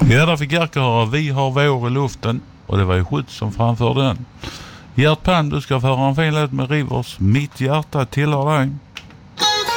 Ja, där fick Jerka höra Vi har vår i luften. Och det var ju Skjuts som framförde den. Gert Palm, du ska föra en fin låt med Rivers. Mitt hjärta tillhör dig.